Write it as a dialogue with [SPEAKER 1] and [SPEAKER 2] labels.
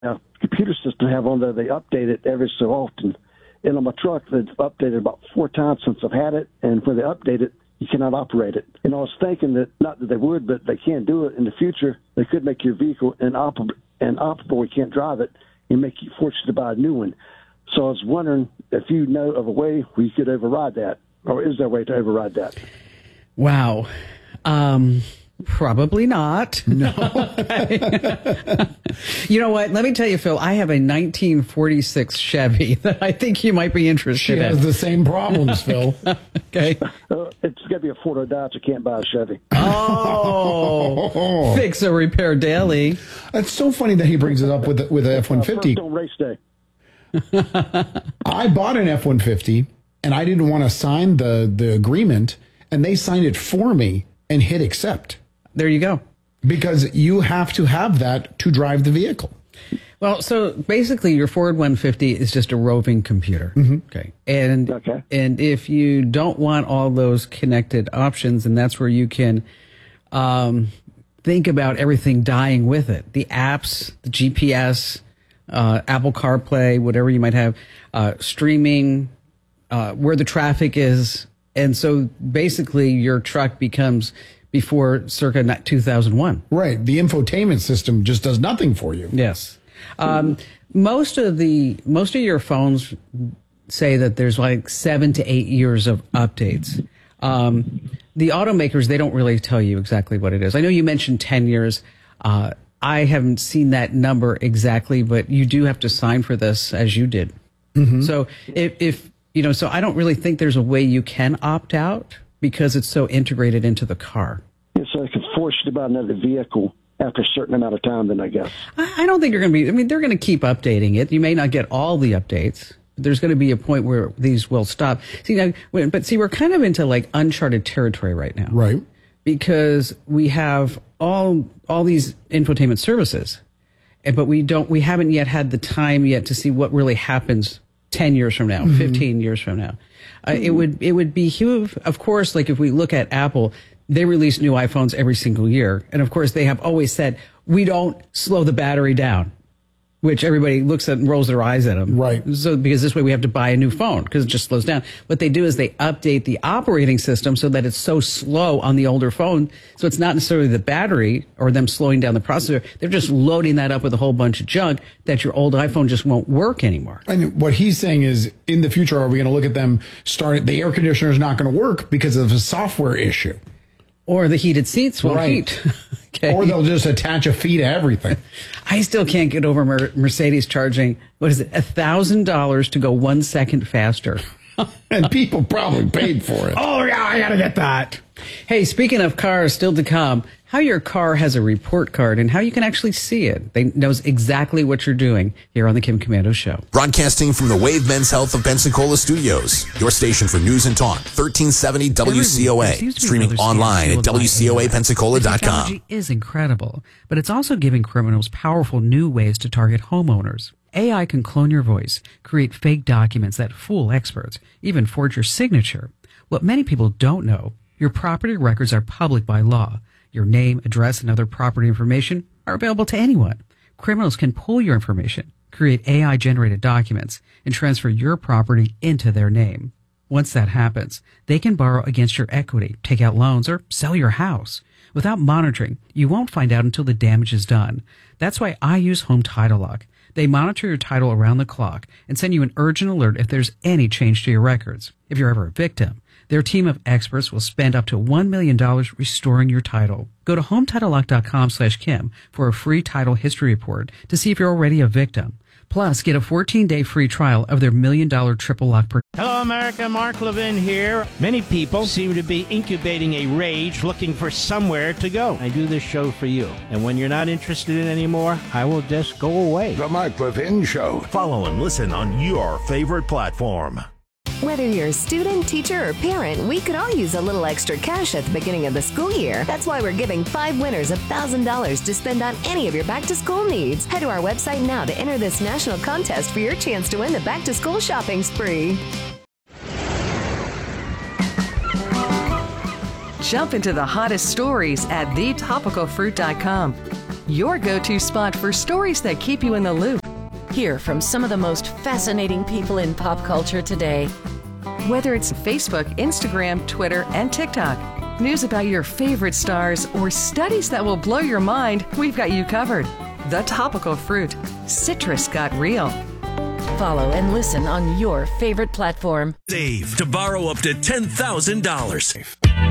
[SPEAKER 1] computer system I have on there, they update it every so often. And on my truck, they've updated about 4 times since I've had it, and when they update it, you cannot operate it. And I was thinking that, not that they would, but they can do it in the future. They could make your vehicle inoperable, you can't drive it, and make you forced to buy a new one. So I was wondering if you know of a way where you could override that, or is there a way to override that?
[SPEAKER 2] Wow. Probably not.
[SPEAKER 3] No.
[SPEAKER 2] You know what? Let me tell you, Phil, I have a 1946 Chevy that I think you might be interested in.
[SPEAKER 3] She has the same problems, Phil.
[SPEAKER 2] Okay.
[SPEAKER 1] It's got to be a Ford Dodge. I can't buy a Chevy.
[SPEAKER 2] Oh. Fix or repair daily.
[SPEAKER 3] It's so funny that he brings it up with the F-150.
[SPEAKER 1] On race day.
[SPEAKER 3] I bought an F-150, and I didn't want to sign the agreement, and they signed it for me and hit accept.
[SPEAKER 2] There you go.
[SPEAKER 3] Because you have to have that to drive the vehicle.
[SPEAKER 2] Well, so basically your Ford 150 is just a roving computer.
[SPEAKER 3] Mm-hmm.
[SPEAKER 2] Okay. And if you don't want all those connected options, and that's where you can think about everything dying with it. The apps, the GPS, Apple CarPlay, whatever you might have, streaming, where the traffic is. And so basically your truck becomes before circa 2001.
[SPEAKER 3] Right. The infotainment system just does nothing for you.
[SPEAKER 2] Yes. Most of your phones say that there's like 7 to 8 years of updates. The automakers, they don't really tell you exactly what it is. I know you mentioned 10 years. I haven't seen that number exactly, but you do have to sign for this as you did. Mm-hmm. So so I don't really think there's a way you can opt out because it's so integrated into the car.
[SPEAKER 1] Yeah, so they can force you to buy another vehicle after a certain amount of time, then I guess.
[SPEAKER 2] I don't think you're going to be, they're going to keep updating it. You may not get all the updates. There's going to be a point where these will stop. We're kind of into like uncharted territory right now.
[SPEAKER 3] Right.
[SPEAKER 2] Because we have all these infotainment services, but we haven't yet had the time yet to see what really happens 10 years from now, 15 years from now. It would be huge. Of course, like if we look at Apple, they release new iPhones every single year. And of course, they have always said, we don't slow the battery down, which everybody looks at and rolls their eyes at them.
[SPEAKER 3] Right.
[SPEAKER 2] So because this way we have to buy a new phone because it just slows down. What they do is they update the operating system so that it's so slow on the older phone. So it's not necessarily the battery or them slowing down the processor. They're just loading that up with a whole bunch of junk that your old iPhone just won't work anymore.
[SPEAKER 3] And what he's saying is in the future, are we going to look at them the air conditioner is not going to work because of a software issue?
[SPEAKER 2] Or the heated seats won't heat.
[SPEAKER 3] Okay. Or they'll just attach a fee to everything.
[SPEAKER 2] I still can't get over Mercedes charging, $1,000 to go 1 second faster.
[SPEAKER 3] And people probably paid for it.
[SPEAKER 2] Oh, yeah, I got to get that. Hey, speaking of cars still to come, how your car has a report card and how you can actually see it. They knows exactly what you're doing here on the Kim Komando Show.
[SPEAKER 4] Broadcasting from the Wave Men's Health of Pensacola studios. Your station for news and talk. 1370 WCOA. Streaming online at WCOAPensacola.com.
[SPEAKER 5] Technology is incredible, but it's also giving criminals powerful new ways to target homeowners. AI can clone your voice, create fake documents that fool experts, even forge your signature. What many people don't know, your property records are public by law. Your name, address, and other property information are available to anyone. Criminals can pull your information, create AI-generated documents, and transfer your property into their name. Once that happens, they can borrow against your equity, take out loans, or sell your house. Without monitoring, you won't find out until the damage is done. That's why I use Home Title Lock. They monitor your title around the clock and send you an urgent alert if there's any change to your records. If you're ever a victim, their team of experts will spend up to $1 million restoring your title. Go to HometitleLock.com/Kim for a free title history report to see if you're already a victim. Plus, get a 14-day free trial of their $1 million triple lock protection.
[SPEAKER 6] Hello, America. Mark Levin here. Many people seem to be incubating a rage looking for somewhere to go. I do this show for you. And when you're not interested in it anymore, I will just go away.
[SPEAKER 7] The Mark Levin Show.
[SPEAKER 8] Follow and listen on your favorite platform.
[SPEAKER 9] Whether you're a student, teacher, or parent, we could all use a little extra cash at the beginning of the school year. That's why we're giving 5 winners $1,000 to spend on any of your back-to-school needs. Head to our website now to enter this national contest for your chance to win the back-to-school shopping spree.
[SPEAKER 10] Jump into the hottest stories at thetopicalfruit.com.
[SPEAKER 7] your go-to spot for stories that keep you in the loop.
[SPEAKER 10] Hear from some of the most fascinating people in pop culture today.
[SPEAKER 7] Whether it's Facebook, Instagram, Twitter, and TikTok, news about your favorite stars, or studies that will blow your mind, we've got you covered. The Topical Fruit. Citrus got real.
[SPEAKER 10] Follow and listen on your favorite platform.
[SPEAKER 8] Save to borrow up to $10,000.